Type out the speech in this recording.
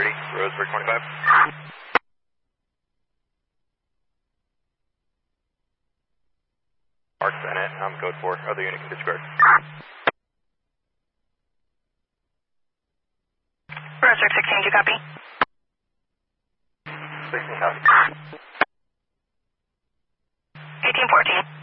Roseburg 25. Mark Bennett, code 4, other unit can disregard. Roseburg 16, do you copy? 16 copy. 1814.